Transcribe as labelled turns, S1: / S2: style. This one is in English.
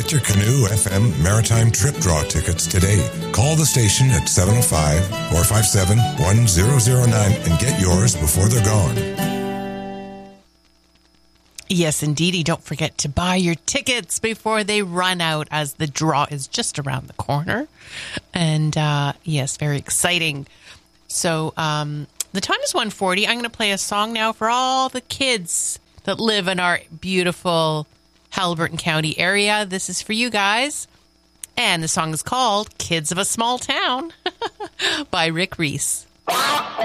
S1: Get your Canoe FM Maritime Trip Draw tickets today. Call the station at 705-457-1009 and get yours before they're gone.
S2: Yes, indeedy. Don't forget to buy your tickets before they run out, as the draw is just around the corner. And yes, very exciting. So the time is 1:40. I'm going to play a song now for all the kids that live in our beautiful Haliburton County area. This is for you guys. And the song is called Kids of a Small Town by Rick Reese.